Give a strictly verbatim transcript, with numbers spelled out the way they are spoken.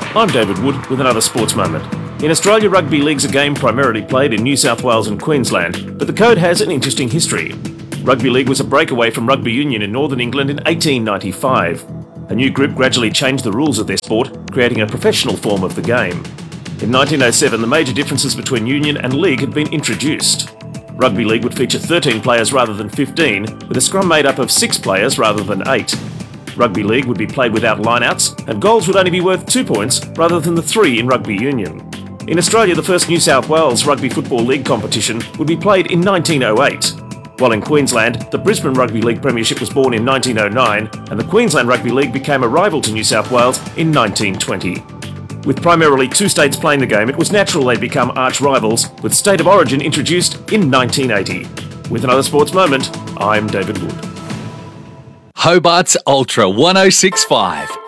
I'm David Wood with another sports moment. In Australia, rugby league's a game primarily played in New South Wales and Queensland, but the code has an interesting history. Rugby league was a breakaway from rugby union in Northern England in eighteen ninety-five. A new group gradually changed the rules of their sport, creating a professional form of the game. In nineteen oh seven, the major differences between union and league had been introduced. Rugby league would feature thirteen players rather than fifteen, with a scrum made up of six players rather than eight. Rugby league would be played without lineouts, and goals would only be worth two points rather than the three in rugby union. In Australia, the first New South Wales Rugby Football League competition would be played in nineteen oh eight. While in Queensland, the Brisbane Rugby League Premiership was born in nineteen oh nine, and the Queensland Rugby League became a rival to New South Wales in nineteen twenty. With primarily two states playing the game, it was natural they'd become arch rivals, with State of Origin introduced in nineteen eighty. With another sports moment, I'm David Wood. Hobart's Ultra one oh six point five.